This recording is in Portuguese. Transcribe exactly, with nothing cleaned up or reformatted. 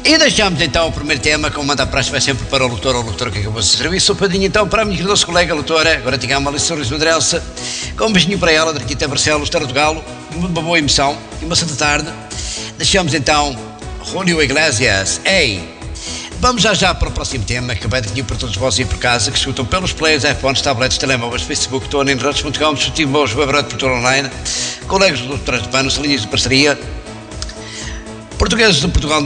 E deixamos então o primeiro tema, como manda a praxe, vai sempre para o locutor ou locutora que acabou de se servir. Sou padrinho então para a minha querida colega locutora, agora tinha uma lição de Madrelsa, com um beijinho para ela, daqui até Barcelos, Terra do Galo, uma boa emoção e uma santa tarde. Deixamos então Julio Iglesias, ei! Vamos já já para o próximo tema, que vai daqui para todos vós e por casa, que escutam pelos players, iPhones, tablets, telemóveis, Facebook, Tony, redes ponto com, dispositivos, web, produtor online, colegas do Doutor de Panos, linhas de parceria, portugueses de Portugal,